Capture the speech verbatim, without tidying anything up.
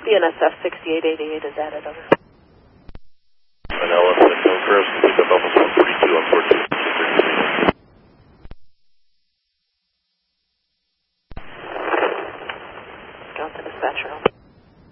B N S F sixty-eight eighty-eight is added over. And L S N confirms to pick up Alpha one forty-two on fourteen. Johnson dispatcher.